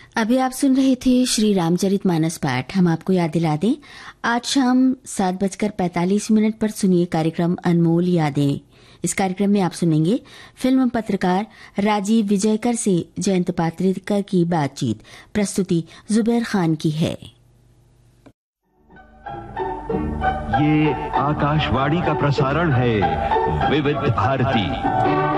अभी आप सुन रहे थे श्री रामचरितमानस पाठ। हम आपको याद दिला दें, आज शाम 7:45 पर सुनिए कार्यक्रम अनमोल यादें। इस कार्यक्रम में आप सुनेंगे फिल्म पत्रकार राजीव विजयकर से जयंत पात्रिकर की बातचीत। प्रस्तुति जुबैर खान की है। ये आकाशवाणी का प्रसारण है विविध भारती।